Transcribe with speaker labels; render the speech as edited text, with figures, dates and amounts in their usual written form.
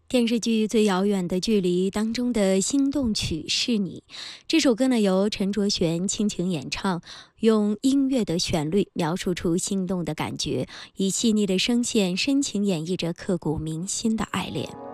Speaker 1: 电视剧《最遥远的距离》当中的心动曲是你。这首歌呢由陈卓璇倾情演唱，用音乐的旋律描述出心动的感觉，以细腻的声线深情演绎着刻骨铭心的爱恋。